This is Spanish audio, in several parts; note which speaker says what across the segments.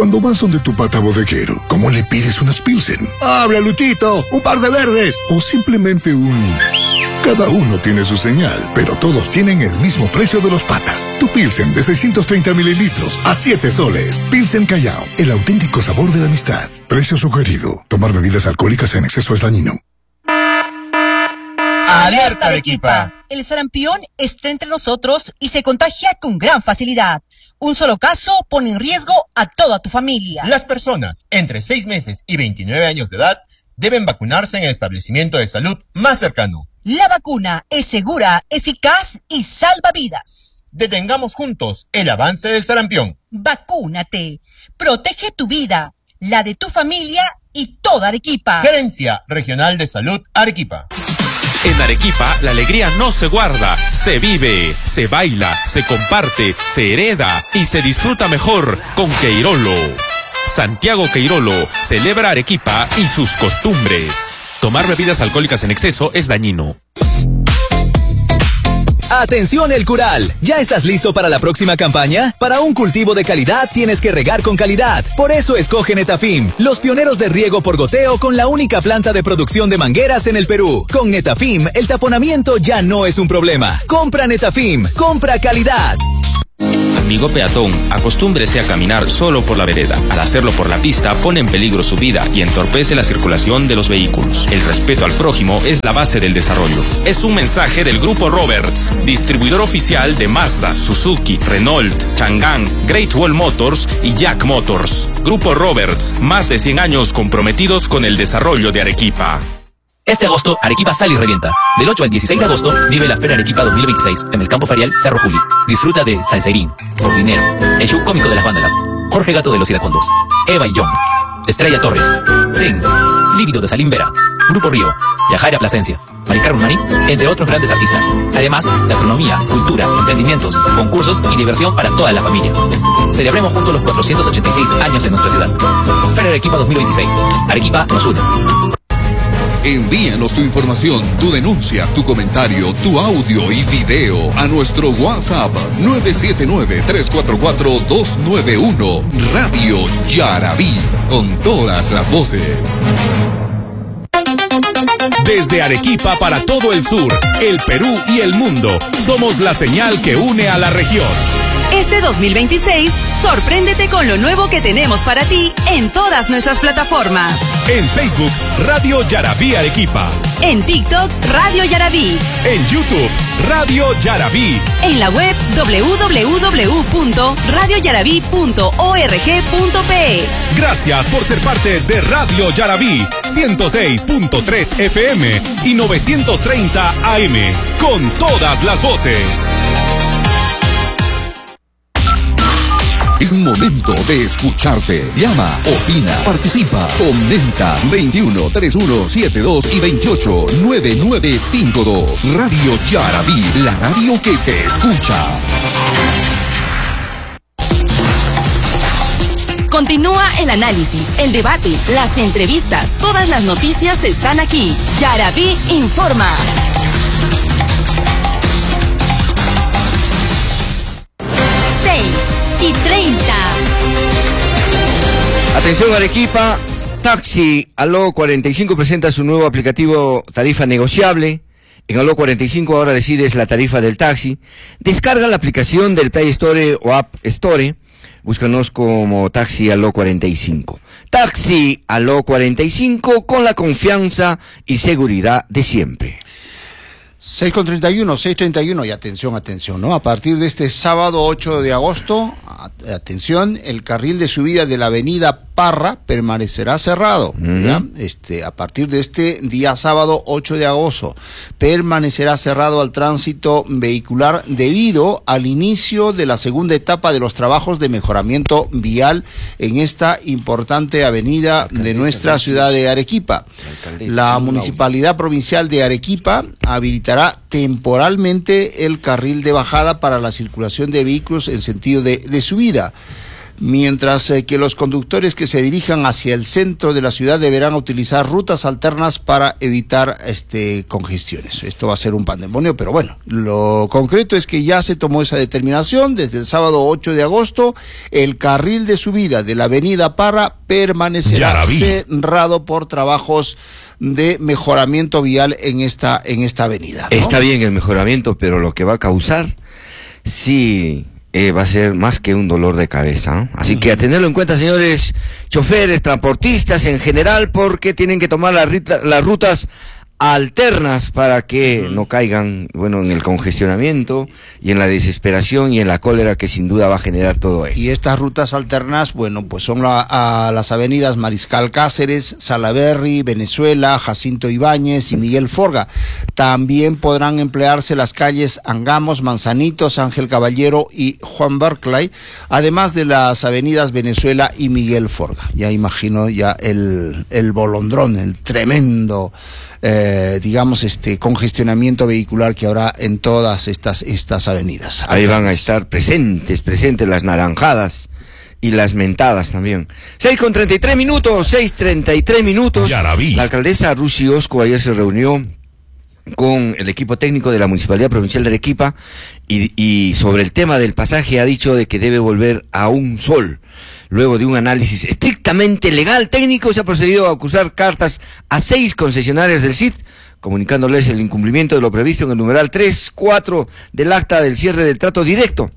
Speaker 1: Cuando vas donde tu pata bodeguero, ¿cómo le pides unas Pilsen?
Speaker 2: ¡Habla, Luchito! ¡Un par de verdes!
Speaker 1: O simplemente un... Cada uno tiene su señal, pero todos tienen el mismo precio de los patas. Tu Pilsen de 630 mililitros a 7 soles. Pilsen Callao, el auténtico sabor de la amistad. Precio sugerido. Tomar bebidas alcohólicas en exceso es dañino.
Speaker 3: ¡Alerta, Arequipa! El sarampión está entre nosotros y se contagia con gran facilidad. Un solo caso pone en riesgo a toda tu familia.
Speaker 4: Las personas entre 6 meses y 29 años de edad deben vacunarse en el establecimiento de salud más cercano.
Speaker 3: La vacuna es segura, eficaz y salva vidas.
Speaker 4: Detengamos juntos el avance del sarampión.
Speaker 3: Vacúnate. Protege tu vida, la de tu familia y toda Arequipa.
Speaker 4: Gerencia Regional de Salud Arequipa.
Speaker 5: En Arequipa, la alegría no se guarda, se vive, se baila, se comparte, se hereda y se disfruta mejor con Queirolo. Santiago Queirolo celebra Arequipa y sus costumbres. Tomar bebidas alcohólicas en exceso es dañino.
Speaker 6: ¡Atención El Cural! ¿Ya estás listo para la próxima campaña? Para un cultivo de calidad tienes que regar con calidad. Por eso escoge Netafim, los pioneros de riego por goteo con la única planta de producción de mangueras en el Perú. Con Netafim, el taponamiento ya no es un problema. Compra Netafim, compra calidad.
Speaker 7: Amigo peatón, acostúmbrese a caminar solo por la vereda. Al hacerlo por la pista, pone en peligro su vida y entorpece la circulación de los vehículos. El respeto al prójimo es la base del desarrollo.
Speaker 5: Es un mensaje del Grupo Roberts, distribuidor oficial de Mazda, Suzuki, Renault, Chang'an, Great Wall Motors y Jack Motors. Grupo Roberts, más de 100 años comprometidos con el desarrollo de Arequipa.
Speaker 8: Este agosto, Arequipa sale y revienta. Del 8 al 16 de agosto, vive la Feria Arequipa 2026 en el campo ferial Cerro Juli. Disfruta de Salserín, Por Dinero, el show cómico de las vándalas, Jorge Gato de los Iracundos, Eva y John, Estrella Torres, Zen, Lívido de Salim Vera, Grupo Río, Yajaira Plasencia, Maricarmen Mani, entre otros grandes artistas. Además, gastronomía, cultura, emprendimientos, concursos y diversión para toda la familia. Celebremos juntos los 486 años de nuestra ciudad. Feria Arequipa 2026. Arequipa nos une.
Speaker 9: Envíanos tu información, tu denuncia, tu comentario, tu audio y video a nuestro WhatsApp 979-344-291. Radio Yarabí, con todas las voces.
Speaker 5: Desde Arequipa para todo el sur, el Perú y el mundo, somos la señal que une a la región.
Speaker 10: Este 2026, sorpréndete con lo nuevo que tenemos para ti en todas nuestras plataformas.
Speaker 5: En Facebook, Radio Yarabí Arequipa.
Speaker 10: En TikTok, Radio Yarabí.
Speaker 5: En YouTube, Radio Yarabí.
Speaker 10: En la web www.radioyarabí.org.pe.
Speaker 5: Gracias por ser parte de Radio Yarabí, 106.3 FM y 930 AM, con todas las voces.
Speaker 9: Es momento de escucharte. Llama, opina, participa, comenta. 21 31 72 y 28 9952. Radio Yarabí, la radio que te escucha.
Speaker 10: Continúa el análisis, el debate, las entrevistas. Todas las noticias están aquí. Yarabí informa.
Speaker 11: Y 30.
Speaker 12: Atención Arequipa, Taxi Aló 45 presenta su nuevo aplicativo tarifa negociable. En Aló 45 ahora decides la tarifa del taxi. Descarga la aplicación del Play Store o App Store. Búscanos como Taxi Aló 45. Taxi Aló 45 con la confianza y seguridad de siempre.
Speaker 2: 6:31 y atención, ¿no? A partir de este sábado 8 de agosto, atención, el carril de subida de la avenida Parra permanecerá cerrado. ¿Ya? A partir de este día sábado 8 de agosto, permanecerá cerrado al tránsito vehicular debido al inicio de la segunda etapa de los trabajos de mejoramiento vial en esta importante avenida de nuestra ciudad de Arequipa. La Municipalidad Provincial de Arequipa habilitará temporalmente el carril de bajada para la circulación de vehículos en sentido de subida. mientras que los conductores que se dirijan hacia el centro de la ciudad deberán utilizar rutas alternas para evitar congestiones. Esto va a ser un pandemonio, pero bueno, lo concreto es que ya se tomó esa determinación. Desde el sábado 8 de agosto, el carril de subida de la avenida Parra permanecerá cerrado por trabajos de mejoramiento vial en esta avenida, ¿no?
Speaker 12: Está bien el mejoramiento, pero lo que va a causar, sí, va a ser más que un dolor de cabeza, ¿eh? Así que a tenerlo en cuenta, señores choferes, transportistas en general, porque tienen que tomar las rutas alternas para que no caigan, bueno, en el congestionamiento y en la desesperación y en la cólera que sin duda va a generar todo esto.
Speaker 2: Y estas rutas alternas, bueno, pues son a las avenidas Mariscal Cáceres, Salaberry, Venezuela, Jacinto Ibáñez y Miguel Forga. También podrán emplearse las calles Angamos, Manzanitos, Ángel Caballero y Juan Barclay, además de las avenidas Venezuela y Miguel Forga. Ya imagino ya el bolondrón, el tremendo congestionamiento vehicular que habrá en todas estas avenidas.
Speaker 12: Ahí van a estar presentes las naranjadas y las mentadas también. 6:33 minutos, 6:33 minutos. La alcaldesa Rusi Osco ayer se reunió con el equipo técnico de la Municipalidad Provincial de Arequipa y sobre el tema del pasaje ha dicho de que debe volver a un sol. Luego de un análisis estrictamente legal técnico, se ha procedido a acusar cartas a 6 concesionarias del CIT, comunicándoles el incumplimiento de lo previsto en el numeral 3.4 del acta del cierre del trato directo.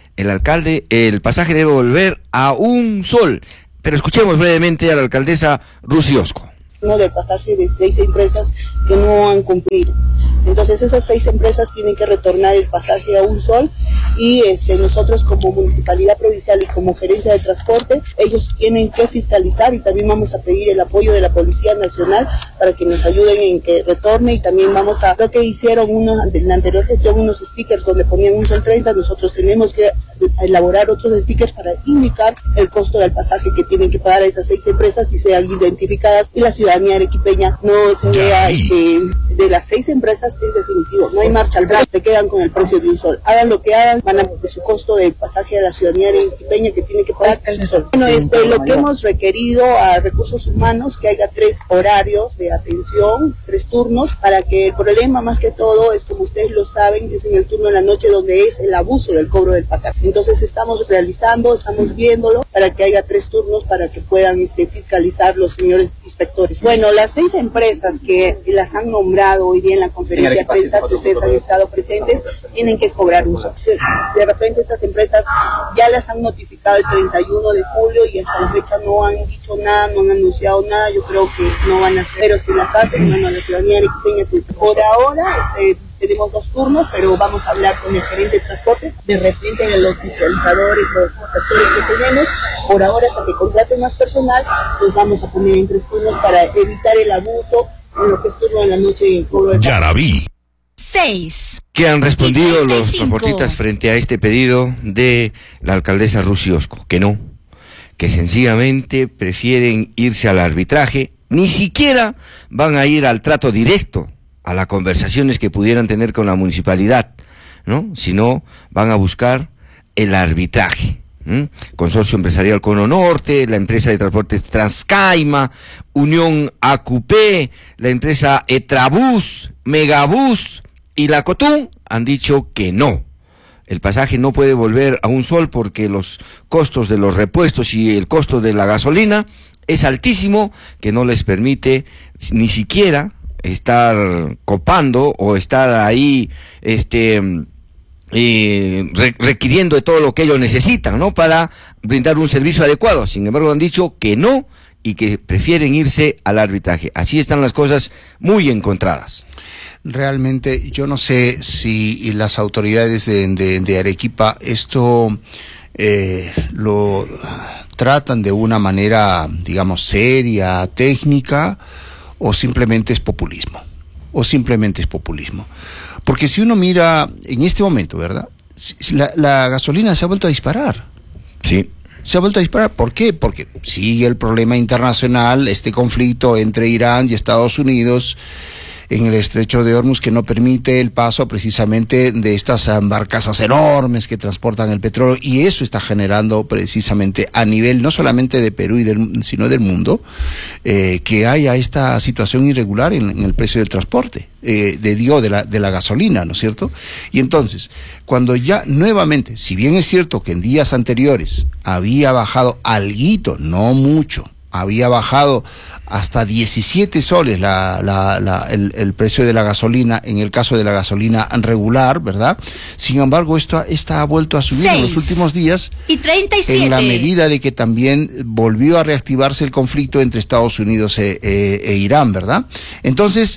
Speaker 12: El pasaje debe volver a un sol. Pero escuchemos brevemente a la alcaldesa Rusi Osco.
Speaker 11: Del pasaje de 6 empresas que no han cumplido. Entonces esas 6 empresas tienen que retornar el pasaje a un sol y nosotros como Municipalidad Provincial y como Gerencia de Transporte, ellos tienen que fiscalizar y también vamos a pedir el apoyo de la Policía Nacional para que nos ayuden en que retorne y también creo que hicieron en la anterior gestión unos stickers donde ponían un sol 30, nosotros tenemos que elaborar otros stickers para indicar el costo del pasaje que tienen que pagar a esas 6 empresas y sean identificadas y la ciudadanía arequipeña no se vea de las 6 empresas es definitivo, no hay marcha al brazo, se quedan con el precio de un sol. Hagan lo que hagan, van a de su costo del pasaje a la ciudadanía arequipeña que tiene que pagar un sol. Bueno, lo que hemos requerido a Recursos Humanos, que haya 3 horarios de atención, 3 turnos, para que el problema más que todo es, como ustedes lo saben, es en el turno de la noche donde es el abuso del cobro del pasaje. Entonces estamos viéndolo para que haya 3 turnos para que puedan fiscalizar los señores inspectores. Bueno, las 6 empresas que las han nombrado hoy día en la conferencia de prensa que ustedes han estado presentes, tienen que cobrar un sol. De repente estas empresas ya las han notificado el 31 de julio y hasta la fecha no han dicho nada, no han anunciado nada, yo creo que no van a hacer, pero si las hacen, bueno, la ciudadanía arequipeña, por ahora tenemos 2 turnos, pero vamos a hablar con el gerente de transporte, de repente en los fiscalizadores, los factores que tenemos, por ahora hasta que contraten más personal, pues vamos a poner en 3 turnos para evitar el abuso en lo que es turno de la noche y el cobro del pasaje.
Speaker 10: 6.
Speaker 12: ¿Qué han respondido los transportistas frente a este pedido de la alcaldesa Rusi Osco? Que no, que sencillamente prefieren irse al arbitraje, ni siquiera van a ir al trato directo, a las conversaciones que pudieran tener con la municipalidad, ¿no? Sino van a buscar el arbitraje. Consorcio Empresarial Cono Norte, la empresa de transportes Transcaima, Unión AQP, la empresa Etrabús, Megabús y la Cotún han dicho que no. El pasaje no puede volver a un sol porque los costos de los repuestos y el costo de la gasolina es altísimo, que no les permite ni siquiera estar copando o estar ahí requiriendo de todo lo que ellos necesitan, ¿no? Para brindar un servicio adecuado. Sin embargo, han dicho que no y que prefieren irse al arbitraje. Así están las cosas muy encontradas.
Speaker 2: Realmente, yo no sé si las autoridades de Arequipa esto lo tratan de una manera, digamos, seria, técnica, o simplemente es populismo. Porque si uno mira en este momento, ¿verdad? La gasolina se ha vuelto a disparar.
Speaker 12: Sí.
Speaker 2: Se ha vuelto a disparar. ¿Por qué? Porque sigue el problema internacional, este conflicto entre Irán y Estados Unidos, en el estrecho de Hormuz que no permite el paso precisamente de estas barcazas enormes que transportan el petróleo, y eso está generando precisamente a nivel no solamente de Perú sino del mundo, que haya esta situación irregular en el precio del transporte, de la gasolina, ¿no es cierto? Y entonces, cuando ya nuevamente, si bien es cierto que en días anteriores había bajado alguito, no mucho, había bajado hasta 17 soles el precio de la gasolina, en el caso de la gasolina regular, ¿verdad? Sin embargo, esta ha vuelto a subir en los últimos días,
Speaker 13: y 37.
Speaker 2: En la medida de que también volvió a reactivarse el conflicto entre Estados Unidos e Irán, ¿verdad? Entonces,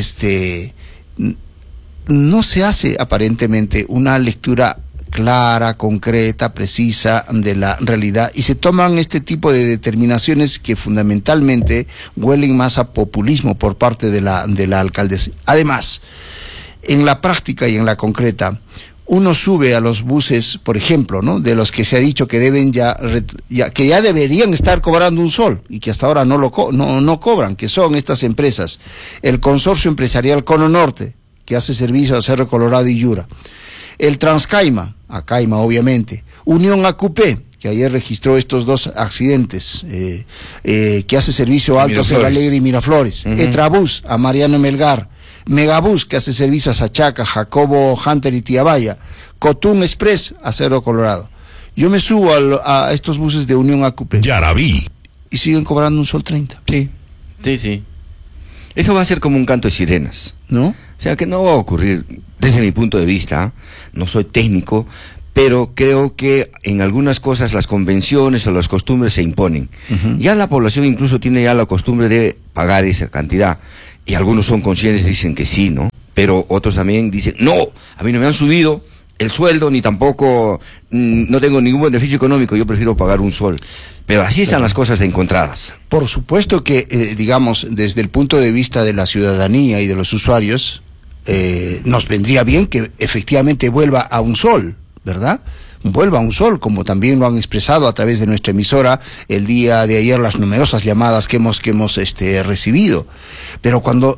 Speaker 2: no se hace aparentemente una lectura clara, concreta, precisa de la realidad, y se toman este tipo de determinaciones que fundamentalmente huelen más a populismo por parte de la alcaldesa. Además, en la práctica y en la concreta, uno sube a los buses, por ejemplo, ¿no?, de los que se ha dicho que deben que ya deberían estar cobrando un sol y que hasta ahora no cobran, que son estas empresas: el Consorcio Empresarial Cono Norte, que hace servicio a Cerro Colorado y Yura; el Transcaima, a Caima obviamente; Unión AQP, que ayer registró estos dos accidentes, que hace servicio a Alto Cerro Alegre y Miraflores; Etrabús, a Mariano Melgar; Megabús, que hace servicio a Sachaca, Jacobo Hunter y Tiabaya; Cotún Express, a Cerro Colorado. Yo me subo a estos buses de Unión AQP.
Speaker 1: Yaraví.
Speaker 2: Y siguen cobrando un sol 30.
Speaker 12: Sí. Eso va a ser como un canto de sirenas, ¿no? O sea, que no va a ocurrir, desde mi punto de vista, no soy técnico, pero creo que en algunas cosas las convenciones o las costumbres se imponen. Ya la población incluso tiene ya la costumbre de pagar esa cantidad, y algunos son conscientes, dicen que sí, ¿no? Pero otros también dicen, no, a mí no me han subido el sueldo, ni tampoco, no tengo ningún beneficio económico, yo prefiero pagar un sol. Pero así están las cosas de encontradas.
Speaker 2: Por supuesto que, digamos, desde el punto de vista de la ciudadanía y de los usuarios, nos vendría bien que efectivamente vuelva a un sol, ¿verdad? Vuelva a un sol, como también lo han expresado a través de nuestra emisora el día de ayer las numerosas llamadas que hemos recibido. Pero cuando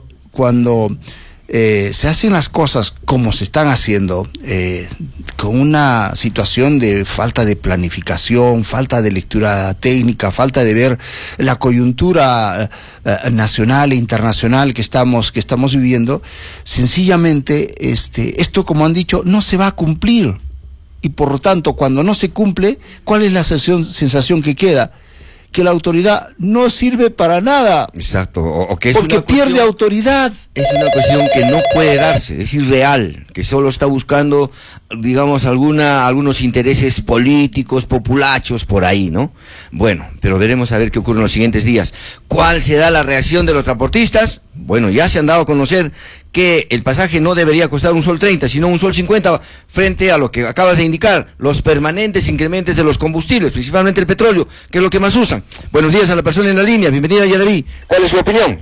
Speaker 2: se hacen las cosas como se están haciendo, con una situación de falta de planificación, falta de lectura técnica, falta de ver la coyuntura nacional e internacional que estamos viviendo, sencillamente esto, como han dicho, no se va a cumplir. Y por lo tanto, cuando no se cumple, ¿cuál es la sensación que queda? Que la autoridad no sirve para nada.
Speaker 12: Exacto, o que
Speaker 2: porque pierde autoridad.
Speaker 12: Es una cuestión que no puede darse, es irreal, que solo está buscando, digamos, algunos intereses políticos, populachos por ahí, ¿no? Bueno, pero veremos a ver qué ocurre en los siguientes días. ¿Cuál será la reacción de los transportistas? Bueno, ya se han dado a conocer que el pasaje no debería costar un sol 30, sino un sol 50, frente a lo que acabas de indicar, los permanentes incrementos de los combustibles, principalmente el petróleo, que es lo que más usan. Buenos días a la persona en la línea, bienvenida Yaraví. ¿Cuál es su opinión?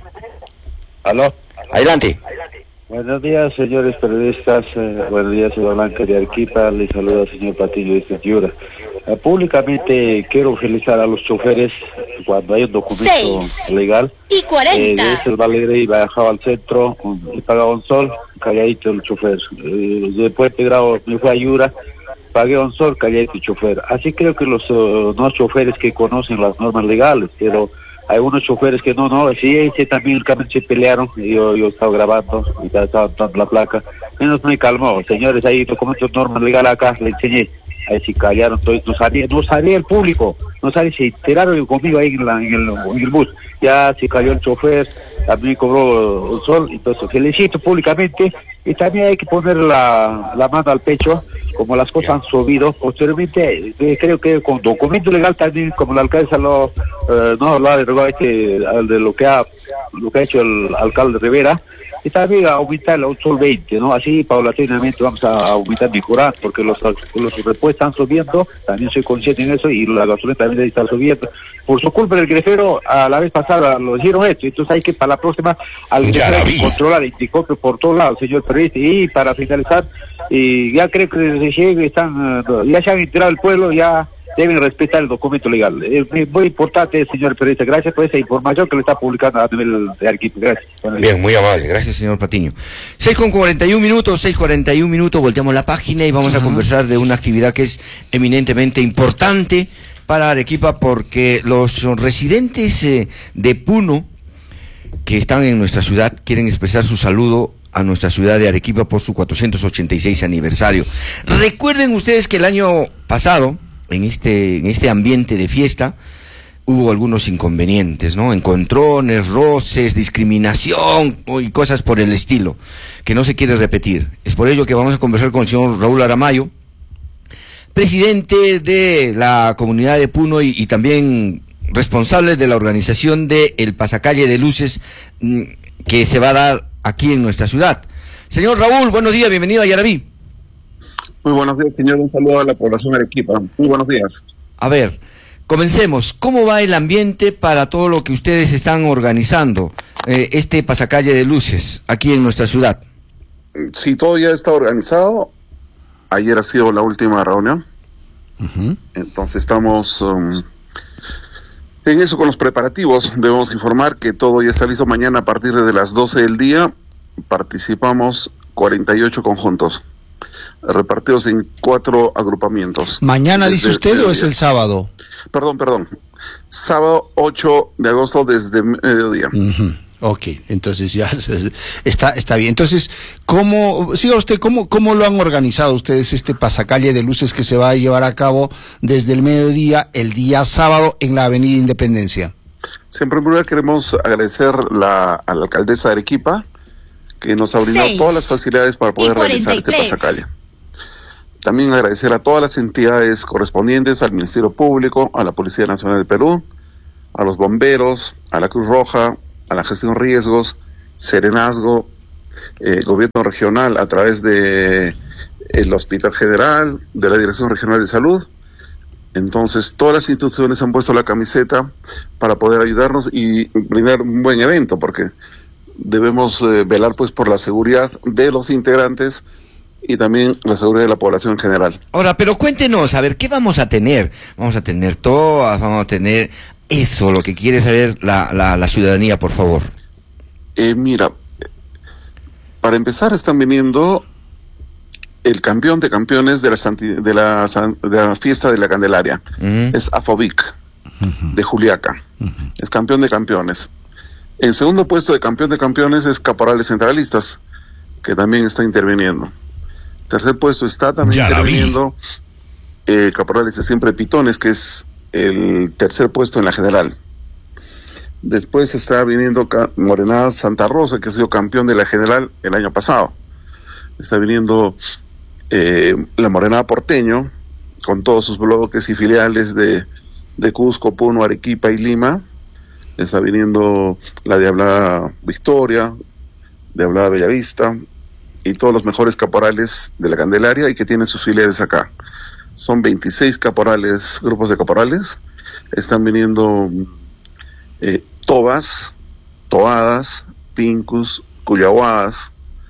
Speaker 14: ¿Aló?
Speaker 12: Adelante.
Speaker 14: Buenos días, señores periodistas. Buenos días, señor Blanca de Arequipa. Les saluda al señor Patillo de Yura. Públicamente quiero felicitar a los choferes cuando hay un documento legal.
Speaker 13: Y 40.
Speaker 14: De ese Valegre y bajaba al centro y pagaba un sol, calladito el chofer. Después me fue a Yura, pagué un sol, calladito el chofer. Así creo que los no choferes que conocen las normas legales, pero hay unos choferes que no, sí también el camión se pelearon, yo estaba grabando y estaba dando la placa, menos me calmó, señores, hay documentos normas legales acá, le enseñé, ahí se callaron todos, no sabía el público, no sabía, se enteraron conmigo ahí en el bus, ya se cayó el chofer, también cobró un sol, entonces felicito públicamente, y también hay que poner la mano al pecho, como las cosas han subido. Posteriormente, creo que con documento legal también, como la alcaldesa no lo ha derogado de lo que ha hecho el alcalde Rivera, y también aumentar un sol 20, ¿no? Así paulatinamente vamos a aumentar, mejorar, porque los repuestos están subiendo, también soy consciente en eso, y la gasolina también debe estar subiendo. Por su culpa el grefero, a la vez pasada lo hicieron esto, entonces hay que para la próxima al grefero controlar el anticopio por todos lados, señor periodista. Y para finalizar, y ya creo que desde Chegue ya se han enterado el pueblo, ya deben respetar el documento legal. Es muy importante, señor periodista. Gracias por esa información que le está publicando a nivel de Arequipa. Gracias.
Speaker 12: Bien, muy amable. Gracias, señor Patiño. 6:41 minutos, volteamos la página y vamos a conversar de una actividad que es eminentemente importante para Arequipa, porque los residentes de Puno que están en nuestra ciudad quieren expresar su saludo a nuestra ciudad de Arequipa por su 486 aniversario. Recuerden ustedes que el año pasado, en este ambiente de fiesta, hubo algunos inconvenientes, ¿no? Encontrones, roces, discriminación y cosas por el estilo, que no se quiere repetir. Es por ello que vamos a conversar con el señor Raúl Aramayo, presidente de la comunidad de Puno y también responsable de la organización de el Pasacalle de Luces que se va a dar aquí en nuestra ciudad. Señor Raúl, buenos días, bienvenido a Yaraví.
Speaker 13: Muy buenos días, señor, un saludo a la población de Arequipa. Muy buenos días.
Speaker 12: A ver, comencemos. ¿Cómo va el ambiente para todo lo que ustedes están organizando, este Pasacalle de Luces, aquí en nuestra ciudad?
Speaker 13: Sí, todo ya está organizado. Ayer ha sido la última reunión. Entonces estamos en eso con los preparativos. Debemos informar que todo ya está listo. Mañana a partir de las 12 del día participamos 48 conjuntos, repartidos en 4 agrupamientos.
Speaker 2: ¿Mañana dice usted o es el sábado?
Speaker 13: Perdón. Sábado 8 de agosto desde mediodía.
Speaker 2: Ok, entonces ya está bien. Entonces, ¿cómo lo han organizado ustedes este Pasacalle de Luces que se va a llevar a cabo desde el mediodía, el día sábado, en la Avenida Independencia?
Speaker 13: Siempre en primer lugar queremos agradecer a la alcaldesa de Arequipa, que nos ha brindado todas las facilidades para poder realizar este Pasacalle. También agradecer a todas las entidades correspondientes, al Ministerio Público, a la Policía Nacional del Perú, a los bomberos, a la Cruz Roja, a la gestión de riesgos, Serenazgo, gobierno regional a través de el Hospital General, de la Dirección Regional de Salud. Entonces todas las instituciones han puesto la camiseta para poder ayudarnos y brindar un buen evento, porque debemos velar pues por la seguridad de los integrantes y también la seguridad de la población en general.
Speaker 12: Ahora, pero cuéntenos, a ver, ¿qué vamos a tener? Vamos a tener todas, vamos a tener eso, lo que quiere saber la ciudadanía, por favor.
Speaker 13: Mira, para empezar están viniendo el campeón de campeones de la fiesta de la Candelaria. Es Afovic, de Juliaca. Es campeón de campeones. El segundo puesto de campeones es Caporales Centralistas, que también está interviniendo. Tercer puesto está también interviniendo Caporales de Siempre Pitones, que es el tercer puesto en la general. Después está viniendo Morenada Santa Rosa, que ha sido campeón de la general el año pasado. Está viniendo la Morenada Porteño, con todos sus bloques y filiales de Cusco, Puno, Arequipa y Lima. Está viniendo la Diablada Victoria, Diablada Bellavista, y todos los mejores caporales de la Candelaria y que tienen sus filiales acá. Son 26 caporales, grupos de caporales. Están viniendo Tobas, Toadas, Tincus, Cuyahuadas,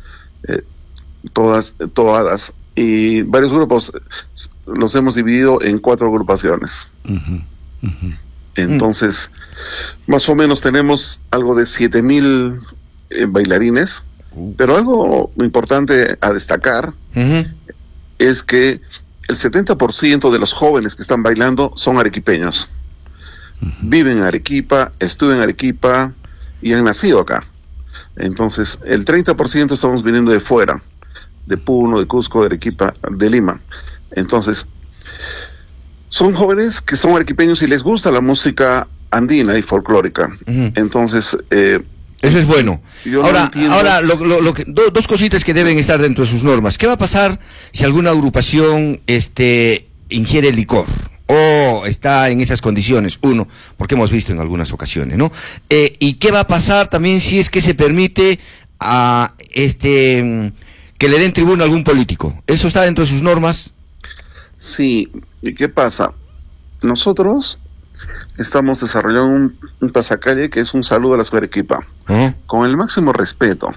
Speaker 13: Toadas, y varios grupos. Los hemos dividido en 4 agrupaciones. Entonces, más o menos tenemos algo de 7,000 bailarines, pero algo importante a destacar es que el 70% de los jóvenes que están bailando son arequipeños. Viven en Arequipa, estudian en Arequipa y han nacido acá. Entonces, el 30% estamos viniendo de fuera, de Puno, de Cusco, de Arequipa, de Lima. Entonces, son jóvenes que son arequipeños y les gusta la música andina y folclórica. Entonces,
Speaker 12: eso es bueno. Ahora,
Speaker 13: no
Speaker 12: dos cositas que deben estar dentro de sus normas. ¿Qué va a pasar si alguna agrupación ingiere licor o está en esas condiciones? Uno, porque hemos visto en algunas ocasiones, ¿no? ¿Y qué va a pasar también si es que se permite a que le den tribuna a algún político? ¿Eso está dentro de sus normas?
Speaker 13: Sí. ¿Y qué pasa? Nosotros estamos desarrollando un pasacalle que es un saludo a la ciudad de Arequipa, con el máximo respeto.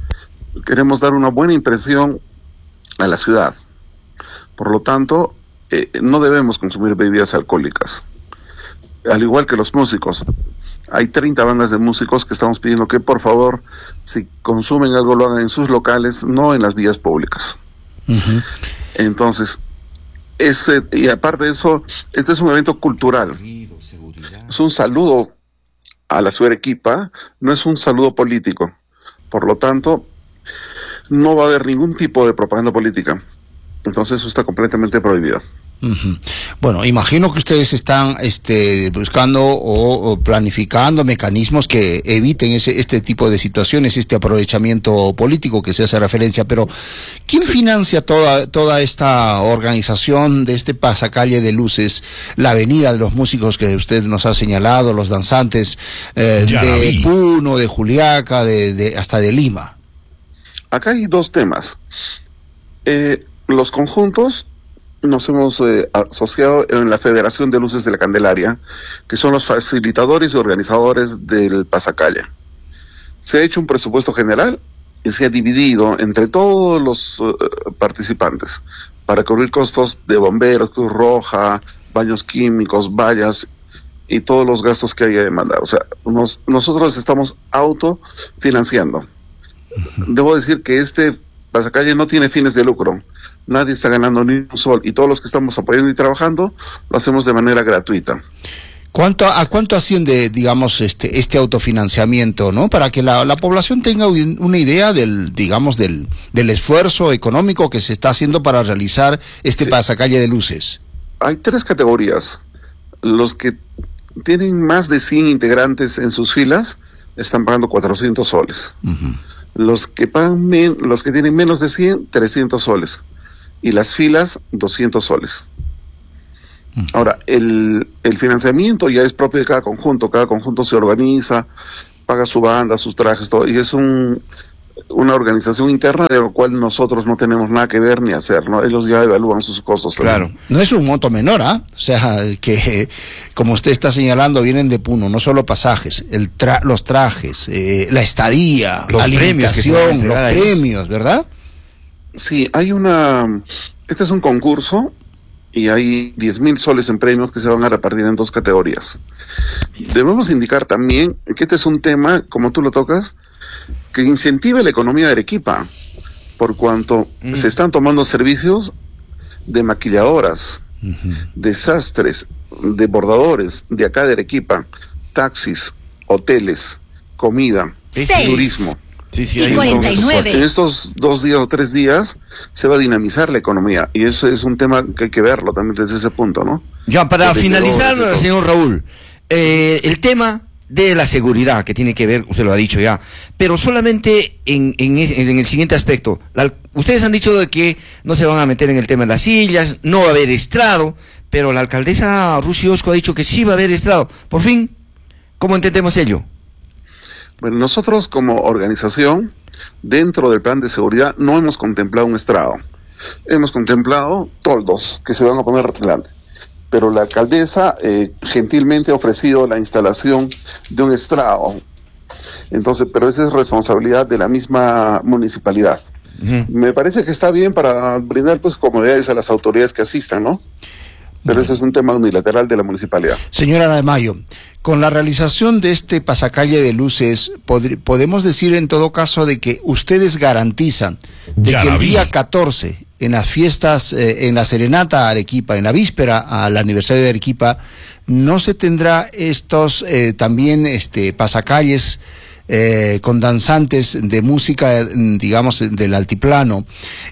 Speaker 13: Queremos dar una buena impresión a la ciudad. Por lo tanto, no debemos consumir bebidas alcohólicas. Al igual que los músicos, hay 30 bandas de músicos que estamos pidiendo que por favor, si consumen algo, lo hagan en sus locales, no en las vías públicas. Entonces, y aparte de eso, este es un evento cultural. Es un saludo a la ciudad de Arequipa, no es un saludo político. Por lo tanto, no va a haber ningún tipo de propaganda política. Entonces eso está completamente prohibido.
Speaker 2: Bueno, imagino que ustedes están buscando o planificando mecanismos que eviten este tipo de situaciones, este aprovechamiento político que se hace referencia, pero ¿quién financia toda esta organización de este pasacalle de luces, la avenida de los músicos que usted nos ha señalado, los danzantes de Puno, de Juliaca, hasta de Lima?
Speaker 13: Acá hay dos temas. Los conjuntos nos hemos asociado en la Federación de Luces de la Candelaria, que son los facilitadores y organizadores del pasacalle. Se ha hecho un presupuesto general y se ha dividido entre todos los participantes para cubrir costos de bomberos, Cruz Roja, baños químicos, vallas y todos los gastos que haya de demandar. O sea, nosotros estamos autofinanciando. Debo decir que este pasacalle no tiene fines de lucro. Nadie está ganando ni un sol y todos los que estamos apoyando y trabajando lo hacemos de manera gratuita.
Speaker 2: ¿A cuánto asciende, digamos, este autofinanciamiento, ¿no? Para que la población tenga una idea del esfuerzo económico que se está haciendo para realizar este pasacalle de luces.
Speaker 13: Hay 3 categorías. Los que tienen más de 100 integrantes en sus filas están pagando 400 soles. Los que tienen menos de 100, 300 soles. Y las filas, 200 soles. Ahora, el financiamiento ya es propio de cada conjunto se organiza, paga su banda, sus trajes, todo, y es una organización interna de lo cual nosotros no tenemos nada que ver ni hacer, ¿no? Ellos ya evalúan sus costos.
Speaker 2: Claro, también. No es un monto menor, ¿ah? O sea, que como usted está señalando, vienen de Puno, no solo pasajes, los trajes, la estadía, la alimentación, los premios, ¿verdad?
Speaker 13: Sí, este es un concurso y hay 10,000 soles en premios que se van a repartir en 2 categorías. Debemos indicar también que este es un tema, como tú lo tocas, que incentive la economía de Arequipa, por cuanto se están tomando servicios de maquilladoras, de sastres, de bordadores, de acá de Arequipa, taxis, hoteles, comida, turismo.
Speaker 10: Y 49.
Speaker 13: En estos 2 días o 3 días se va a dinamizar la economía y eso es un tema que hay que verlo también desde ese punto, ¿no?
Speaker 12: Ya, para finalizar, señor Raúl, el tema de la seguridad que tiene que ver, usted lo ha dicho ya, pero solamente en el siguiente aspecto. Ustedes han dicho de que no se van a meter en el tema de las sillas, no va a haber estrado, pero la alcaldesa Rusi Osco ha dicho que sí va a haber estrado. Por fin, ¿cómo entendemos ello?
Speaker 13: Bueno, nosotros como organización, dentro del plan de seguridad, no hemos contemplado un estrado. Hemos contemplado toldos que se van a poner delante. Pero la alcaldesa gentilmente ha ofrecido la instalación de un estrado. Entonces, pero esa es responsabilidad de la misma municipalidad. Me parece que está bien para brindar pues comodidades a las autoridades que asistan, ¿no? Pero eso es un tema unilateral de la municipalidad.
Speaker 2: Señora de Mayo, con la realización de este pasacalle de luces, podemos decir en todo caso de que ustedes garantizan de que el día 14, en las fiestas, en la serenata a Arequipa, en la víspera al aniversario de Arequipa, no se tendrá estos también pasacalles con danzantes de música, digamos, del altiplano,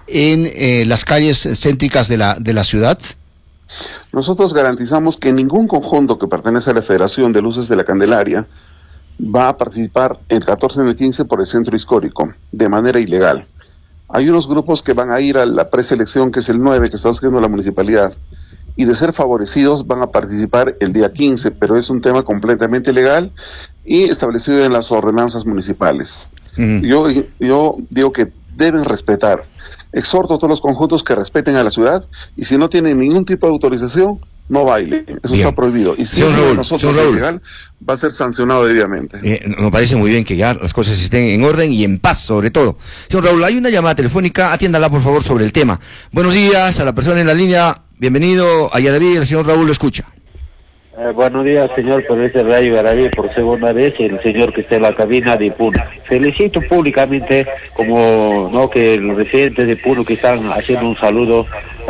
Speaker 2: en las calles céntricas de la ciudad?
Speaker 13: Nosotros garantizamos que ningún conjunto que pertenece a la Federación de Luces de la Candelaria va a participar el 14 y el 15 por el centro histórico, de manera ilegal. Hay unos grupos que van a ir a la preselección, que es el 9, que está haciendo la municipalidad, y de ser favorecidos van a participar el día 15, pero es un tema completamente legal y establecido en las ordenanzas municipales. Yo digo que deben respetar. Exhorto a todos los conjuntos que respeten a la ciudad y si no tienen ningún tipo de autorización, no baile. Eso está prohibido. Y si nosotros es ilegal, va a ser sancionado debidamente.
Speaker 12: Nos parece muy bien que ya las cosas estén en orden y en paz, sobre todo. Señor Raúl, hay una llamada telefónica, atiéndala por favor sobre el tema. Buenos días a la persona en la línea. Bienvenido a Yaraví, el señor Raúl lo escucha.
Speaker 14: Buenos días, señor periodista de Radio Yaraví, por segunda vez, y el señor que está en la cabina de Puno. Felicito públicamente, como no que los residentes de Puno que están haciendo un saludo,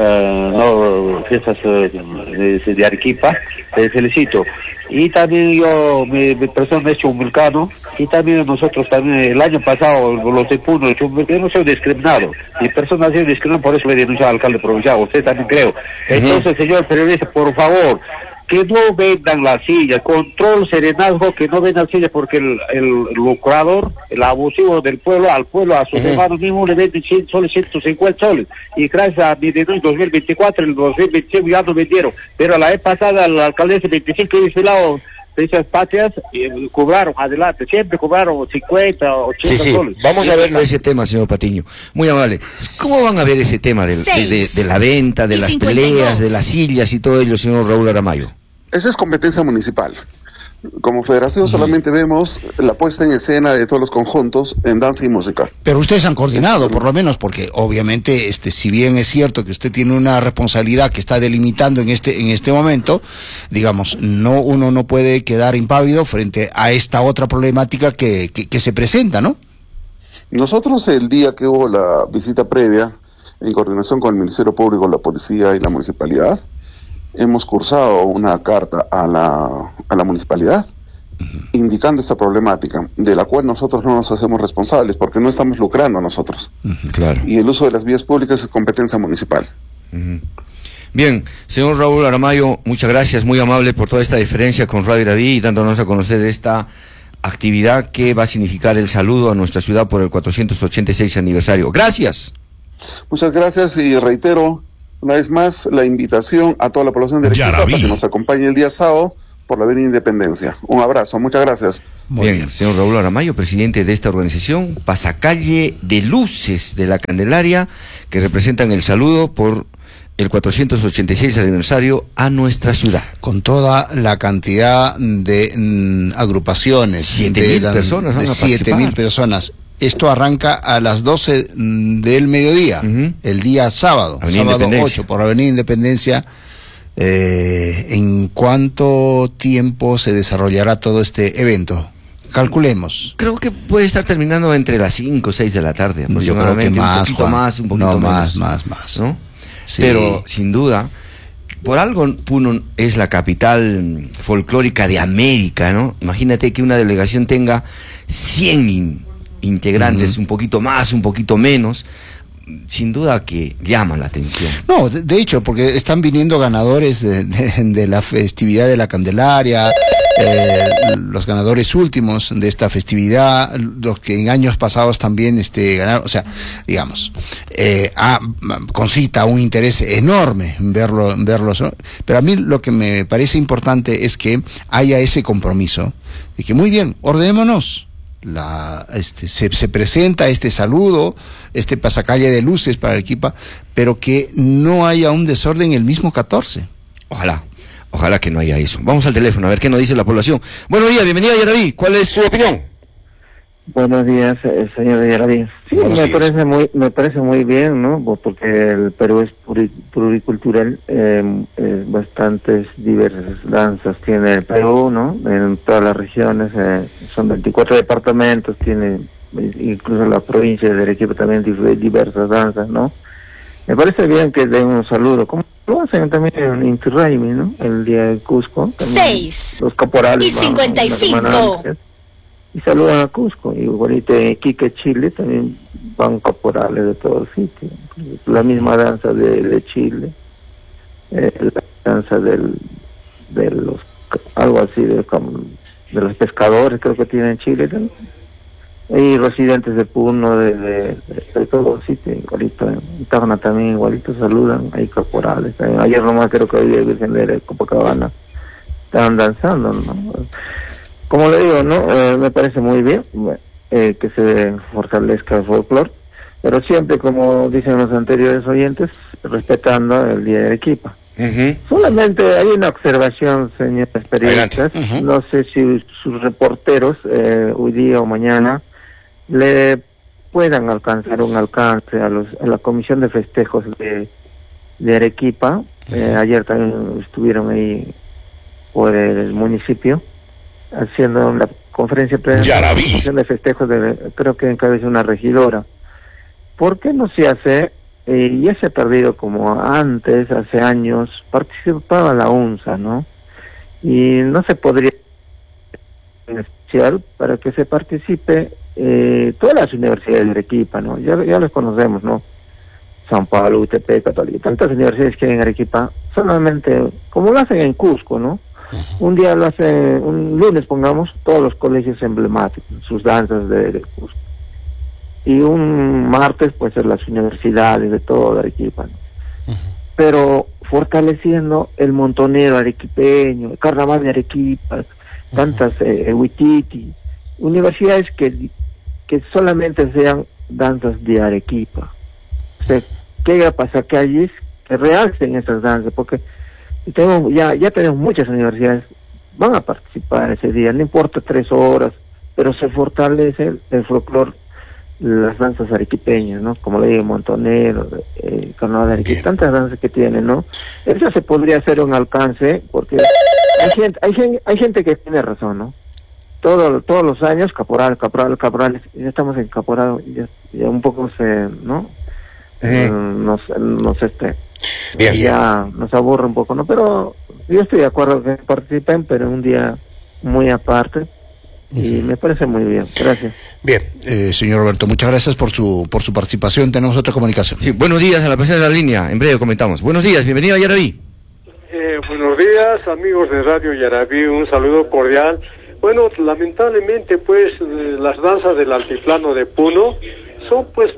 Speaker 14: fiestas de Arequipa, te felicito. Y también yo, mi persona es chumilcano, y también nosotros también, el año pasado, los de Puno, yo no soy discriminado. Mi persona ha sido discriminada, por eso le denunció al alcalde provincial, usted también creo. Entonces, señor periodista, por favor, que no vendan las sillas, control, serenazgo, que no vendan sillas, porque el lucrador, el abusivo del pueblo, al pueblo, a sus hermanos mismos le venden 100 soles, 150 soles, y gracias a mi denuncia en 2024, en 2025 ya no vendieron, pero la vez pasada la alcaldesa 25 y desfilado de esas patrias, cobraron, adelante, siempre cobraron 50, 80 soles.
Speaker 12: Vamos a verlo ese tema, señor Patiño, muy amable. ¿Cómo van a ver ese tema de la venta, de las peleas, de las sillas y todo ello, señor Raúl Aramayo?
Speaker 13: Esa es competencia municipal. Como federación solamente vemos la puesta en escena de todos los conjuntos en danza y música.
Speaker 2: Pero ustedes han coordinado, por lo menos, porque obviamente, si bien es cierto que usted tiene una responsabilidad que está delimitando en este momento, digamos, uno no puede quedar impávido frente a esta otra problemática que se presenta, ¿no?
Speaker 13: Nosotros el día que hubo la visita previa, en coordinación con el Ministerio Público, la Policía y la Municipalidad, hemos cursado una carta a la municipalidad indicando esta problemática, de la cual nosotros no nos hacemos responsables porque no estamos lucrando nosotros.
Speaker 12: Claro.
Speaker 13: Y el uso de las vías públicas es competencia municipal.
Speaker 12: Bien, señor Raúl Aramayo, muchas gracias, muy amable por toda esta diferencia con Radio Yaraví y dándonos a conocer esta actividad que va a significar el saludo a nuestra ciudad por el 486 aniversario. Gracias.
Speaker 13: Muchas gracias y reitero una vez más la invitación a toda la población de Arequipa para que nos acompañe el día sábado por la Avenida Independencia. Un abrazo, muchas gracias.
Speaker 12: Muy bien, señor Raúl Aramayo, presidente de esta organización, pasacalle de luces de la Candelaria, que representan el saludo por el 486 aniversario a nuestra ciudad.
Speaker 2: Con toda la cantidad de agrupaciones.
Speaker 12: 7.000 personas van a participar.
Speaker 2: 7.000 personas. Esto arranca a las 12 del mediodía, el día sábado, sábado 8, por Avenida Independencia. ¿En cuánto tiempo se desarrollará todo este evento? Calculemos.
Speaker 12: Creo que puede estar terminando entre las 5 o 6 de la tarde, aproximadamente.
Speaker 2: Yo creo que más,
Speaker 12: un poquito
Speaker 2: Juan.
Speaker 12: Más, un poquito menos.
Speaker 2: Más.
Speaker 12: ¿No?
Speaker 2: Sí.
Speaker 12: Pero, sin duda, por algo Puno es la capital folclórica de América, ¿no? Imagínate que una delegación tenga 100 integrantes, un poquito más, un poquito menos, sin duda que llama la atención.
Speaker 2: No, de hecho, porque están viniendo ganadores de la festividad de la Candelaria, los ganadores últimos de esta festividad, los que en años pasados también ganaron, o sea, digamos, concita un interés enorme en verlos, ¿no? Pero a mí lo que me parece importante es que haya ese compromiso de que muy bien, ordenémonos. Se presenta este saludo, este pasacalle de luces para Arequipa, pero que no haya un desorden el mismo 14.
Speaker 12: Ojalá que no haya eso. Vamos al teléfono a ver qué nos dice la población. Buenos días, bienvenida a Yaraví. ¿Cuál es su opinión?
Speaker 15: Buenos días, señor Yaraví. Sí, me parece muy bien, ¿no? Porque el Perú es pluricultural, bastantes diversas danzas tiene el Perú, ¿no? En todas las regiones, son 24 departamentos, tiene incluso la provincia de Arequipa también diversas danzas, ¿no? Me parece bien que den un saludo, como lo hacen también en Inti Raymi, ¿no? El día de Cusco.
Speaker 10: 6
Speaker 15: los caporales
Speaker 10: y 55.
Speaker 15: Y saludan a Cusco, igualito en Iquique, Chile, también van caporales de todos sitios. La misma danza de Chile, la danza de los, algo así, de los pescadores, creo que tienen Chile, ¿no? Y residentes de Puno, de todos sitios, igualito, en Tacna también igualito saludan, hay caporales. También. Ayer nomás creo que había Virgen de Copacabana, estaban danzando, ¿no? Como le digo, ¿no? Me parece muy bien que se fortalezca el folclore, pero siempre, como dicen los anteriores oyentes, respetando el Día de Arequipa. Solamente hay una observación, señores periodistas, no sé si sus reporteros hoy día o mañana le puedan alcanzar un alcance a la Comisión de Festejos de Arequipa Ayer también estuvieron ahí por el municipio haciendo la conferencia de festejos creo que encabeza una regidora. ¿Por qué no se hace? Ya se ha perdido como antes, hace años, participaba la UNSA, ¿no? Y no se podría en especial para que se participe todas las universidades de Arequipa, ¿no? Ya las conocemos, ¿no? San Pablo, UTP, Católica, tantas universidades que hay en Arequipa, solamente, como lo hacen en Cusco, ¿no? Un día lo hacen, un lunes pongamos, todos los colegios emblemáticos, sus danzas de Cusco. Y un martes, pues, en las universidades de todo Arequipa, ¿no? Pero fortaleciendo el montonero arequipeño, el carnaval de Arequipa, tantas, Huititi, universidades que solamente sean danzas de Arequipa. O sea, que haya pasacalles que realcen esas danzas, porque ya tenemos muchas universidades, van a participar ese día, no importa 3 horas, pero se fortalece el folclore, las danzas arequipeñas, ¿no? Como le digo, montonero, carnaval de Arequipa, tantas danzas que tienen, ¿no? Eso se podría hacer un alcance, porque hay gente que tiene razón, ¿no? Todos los años, caporal, ya estamos en caporal, ya un poco ¿no?
Speaker 16: Bien.
Speaker 15: Ya nos aburre un poco, ¿no? Pero yo estoy de acuerdo que participen, pero un día muy aparte, y me parece muy bien. Gracias.
Speaker 2: Bien, señor Roberto, muchas gracias por su participación. Tenemos otra comunicación.
Speaker 12: Sí, buenos días a la persona de la línea, en breve comentamos. Buenos días, bienvenido a Yaraví.
Speaker 17: Buenos días, amigos de Radio Yaraví, un saludo cordial. Bueno, lamentablemente, pues, las danzas del altiplano de Puno son, pues,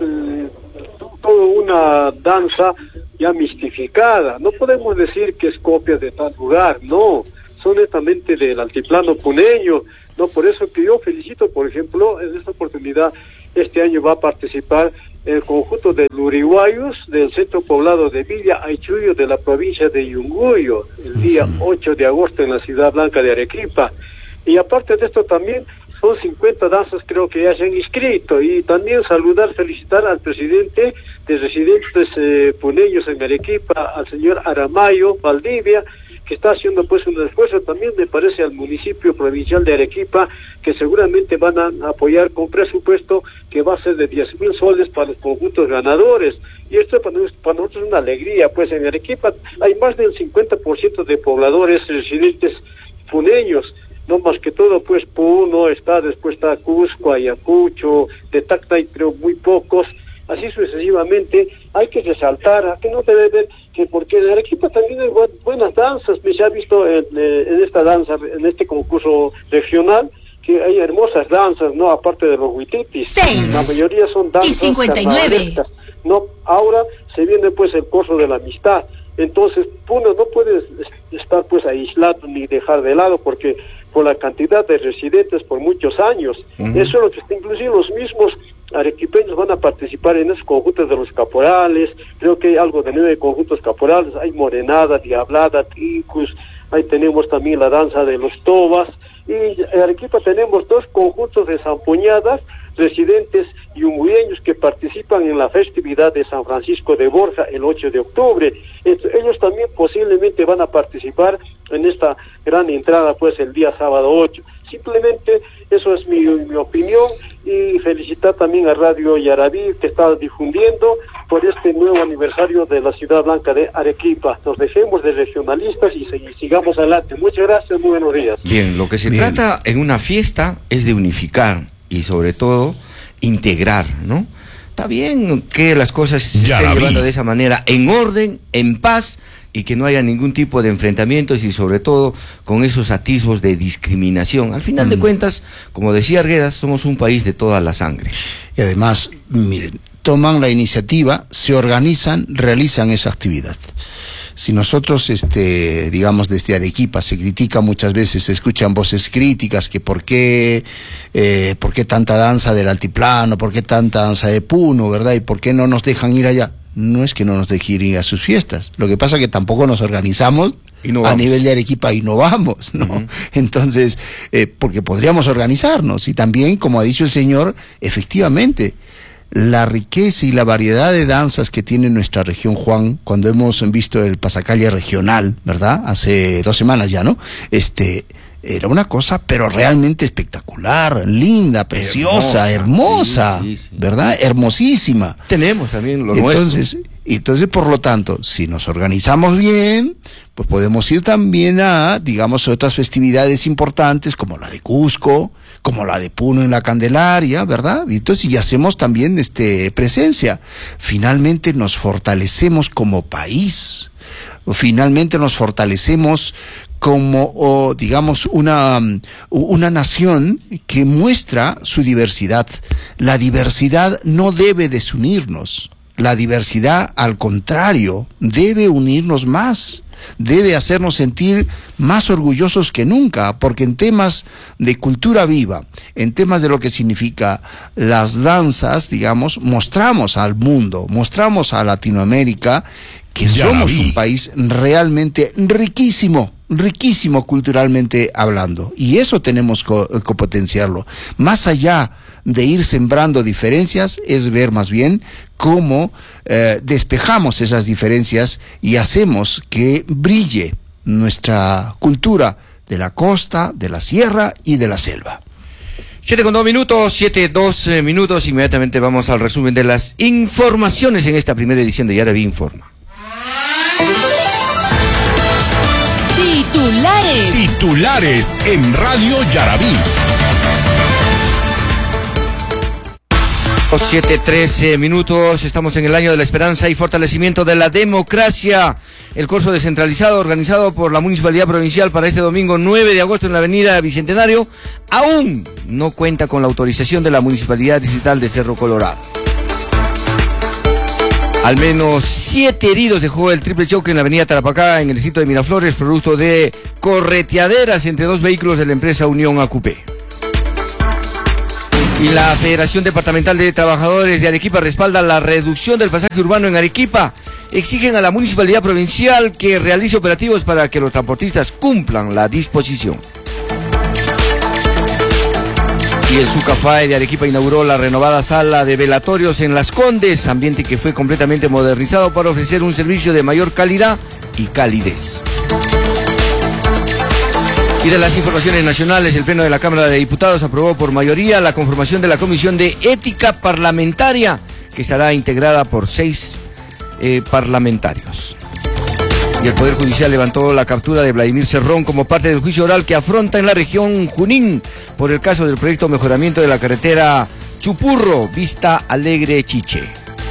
Speaker 17: toda una danza ya mistificada. No podemos decir que es copia de tal lugar, no, son netamente del altiplano puneño, no, por eso que yo felicito, por ejemplo, en esta oportunidad, este año va a participar el conjunto de luriguayos del centro poblado de Villa Aychuyo de la provincia de Yunguyo, el día 8 de agosto en la ciudad blanca de Arequipa. Y aparte de esto también son 50 danzas, creo que ya se han inscrito, y también felicitar al presidente de residentes puneños en Arequipa, al señor Aramayo Valdivia, que está haciendo pues un esfuerzo también, me parece, al municipio provincial de Arequipa, que seguramente van a apoyar con presupuesto que va a ser de 10.000 soles para los conjuntos ganadores. Y esto para nosotros es una alegría, pues en Arequipa hay más del 50% de pobladores residentes puneños. No más que todo, pues Puno después está Cusco, Ayacucho, de Tacna hay creo muy pocos, así sucesivamente. Hay que resaltar, que no debe ver que porque en Arequipa también hay buenas danzas, se ha visto en esta danza, en este concurso regional, que hay hermosas danzas, ¿no? Aparte de los huititis, la mayoría son danzas carnavalescas, ¿no? Ahora se viene pues el curso de la amistad, entonces Puno no puede estar pues aislado ni dejar de lado, porque por la cantidad de residentes por muchos años, eso es lo que está, inclusive los mismos arequipeños van a participar en esos conjuntos de los caporales. Creo que hay algo de 9 conjuntos caporales, hay morenada, diablada, ticus, ahí tenemos también la danza de los tobas, y en Arequipa tenemos 2 conjuntos de zampuñadas, residentes yungueños que participan en la festividad de San Francisco de Borja el 8 de octubre. Ellos también posiblemente van a participar en esta gran entrada pues el día sábado 8. Simplemente eso es mi opinión, y felicitar también a Radio Yaraví, que está difundiendo por este nuevo aniversario de la ciudad blanca de Arequipa. Nos dejemos de regionalistas y sigamos adelante. Muchas gracias, muy buenos días.
Speaker 12: Bien, lo que se trata en una fiesta es de unificar y sobre todo integrar, ¿no? Está bien que las cosas se estén llevando de esa manera, en orden, en paz, y que no haya ningún tipo de enfrentamientos, y sobre todo con esos atisbos de discriminación. Al final de cuentas, como decía Arguedas, somos un país de toda la sangre.
Speaker 2: Y además, miren, toman la iniciativa, se organizan, realizan esa actividad. Si nosotros, digamos, desde Arequipa se critica muchas veces, se escuchan voces críticas, que por qué tanta danza del altiplano, por qué tanta danza de Puno, ¿verdad? Y por qué no nos dejan ir allá. No es que no nos dejen ir a sus fiestas, lo que pasa es que tampoco nos organizamos a nivel de Arequipa y no vamos, ¿no? Entonces, porque podríamos organizarnos, y también, como ha dicho el señor, efectivamente, la riqueza y la variedad de danzas que tiene nuestra región, Juan, cuando hemos visto el pasacalle regional, ¿verdad? Hace 2 semanas ya, ¿no? Era una cosa, pero realmente espectacular, linda, preciosa, hermosa, sí, ¿verdad? Hermosísima.
Speaker 12: Tenemos también lo nuestro.
Speaker 2: Entonces, por lo tanto, si nos organizamos bien, pues podemos ir también a, digamos, otras festividades importantes como la de Cusco, como la de Puno en la Candelaria, ¿verdad? Y entonces, y hacemos también presencia. Finalmente nos fortalecemos como país, finalmente nos fortalecemos como, digamos, una nación que muestra su diversidad. La diversidad no debe desunirnos. La diversidad, al contrario, debe unirnos más, debe hacernos sentir más orgullosos que nunca, porque en temas de cultura viva, en temas de lo que significa las danzas, digamos, mostramos al mundo, mostramos a Latinoamérica que somos un país realmente riquísimo culturalmente hablando, y eso tenemos que potenciarlo. Más allá de ir sembrando diferencias, es ver más bien cómo despejamos esas diferencias y hacemos que brille nuestra cultura de la costa, de la sierra y de la selva.
Speaker 12: 7:02 minutos, 7:02 minutos, inmediatamente vamos al resumen de las informaciones en esta primera edición de Yaraví Informa.
Speaker 16: Titulares en Radio Yaraví.
Speaker 12: 7:13 minutos, estamos en el año de la esperanza y fortalecimiento de la democracia. El curso descentralizado organizado por la Municipalidad Provincial para este domingo 9 de agosto en la avenida Bicentenario aún no cuenta con la autorización de la Municipalidad Distrital de Cerro Colorado. Al menos 7 heridos dejó el triple choque en la avenida Tarapacá en el distrito de Miraflores, producto de correteaderas entre 2 vehículos de la empresa Unión ACUP. Y la Federación Departamental de Trabajadores de Arequipa respalda la reducción del pasaje urbano en Arequipa. Exigen a la Municipalidad Provincial que realice operativos para que los transportistas cumplan la disposición. Y el Sucafae de Arequipa inauguró la renovada sala de velatorios en Las Condes, ambiente que fue completamente modernizado para ofrecer un servicio de mayor calidad y calidez. Y de las informaciones nacionales, el Pleno de la Cámara de Diputados aprobó por mayoría la conformación de la Comisión de Ética Parlamentaria, que estará integrada por 6 parlamentarios. Y el Poder Judicial levantó la captura de Vladimir Cerrón como parte del juicio oral que afronta en la región Junín por el caso del proyecto de mejoramiento de la carretera Chupurro, Vista Alegre, Chiche.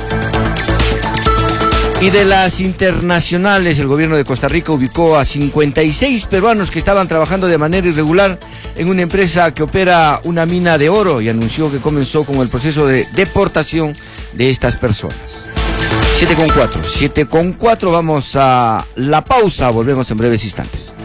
Speaker 12: Y de las internacionales, el gobierno de Costa Rica ubicó a 56 peruanos que estaban trabajando de manera irregular en una empresa que opera una mina de oro y anunció que comenzó con el proceso de deportación de estas personas. 7:04, vamos a la pausa, volvemos en breves instantes.